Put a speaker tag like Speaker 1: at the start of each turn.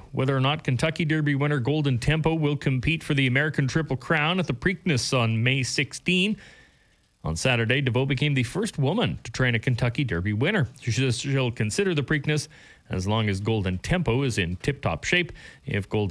Speaker 1: whether or not Kentucky Derby winner Golden Tempo will compete for the American Triple Crown at the Preakness on May 16. On Saturday, DeVoe became the first woman to train a Kentucky Derby winner. She'll consider the Preakness as long as Golden Tempo is in tip-top shape. If Golden